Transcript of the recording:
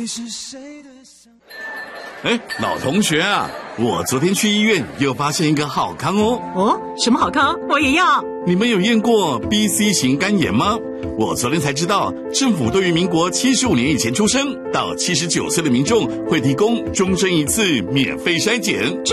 哎，老同学啊，我昨天去医院又发现一个好康哦。 哦，什么好康？我也要。 你们有验过 BC 型肝炎吗？我昨天才知道，政府对于民国75年以前出生到79岁的民众会提供终身一次免费筛检。